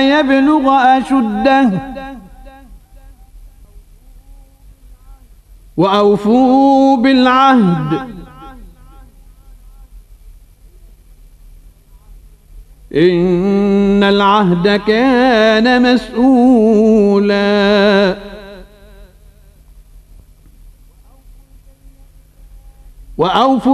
يبلغ أشده وأوفوا بالعهد إن العهد كان مسؤولا وأوفوا